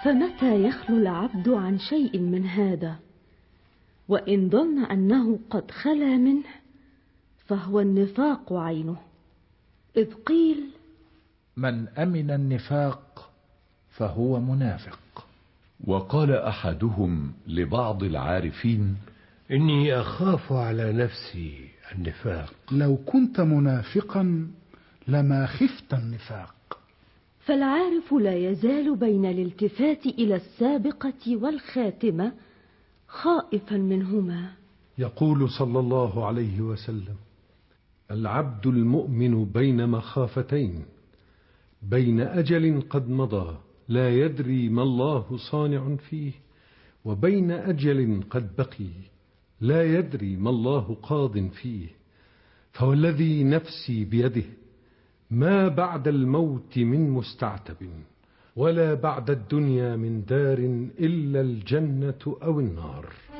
فمتى يخلو العبد عن شيء من هذا؟ وإن ظن أنه قد خلا منه فهو النفاق عينه، إذ قيل: من أمن النفاق فهو منافق. وقال أحدهم لبعض العارفين: إني أخاف على نفسي النفاق. لو كنت منافقا لما خفت النفاق. فالعارف لا يزال بين الالتفات إلى السابقة والخاتمة خائفا منهما. يقول صلى الله عليه وسلم: العبد المؤمن بين مخافتين، بين أجل قد مضى لا يدري ما الله صانع فيه، وبين أجل قد بقي لا يدري ما الله قاض فيه. فوالذي نفسي بيده ما بعد الموت من مستعتب، ولا بعد الدنيا من دار إلا الجنة أو النار.